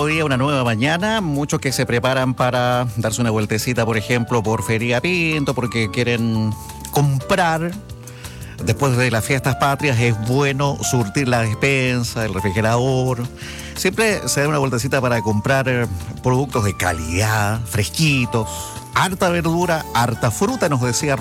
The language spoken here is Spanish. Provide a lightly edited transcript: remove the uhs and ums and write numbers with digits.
nuevo día, una nueva mañana. Muchos que se preparan para darse una vueltecita, por ejemplo, por Feria Pinto, porque quieren comprar. Después de las fiestas patrias es bueno surtir la despensa, el refrigerador. Siempre se da una vueltecita para comprar productos de calidad, fresquitos, harta verdura, harta fruta, nos decía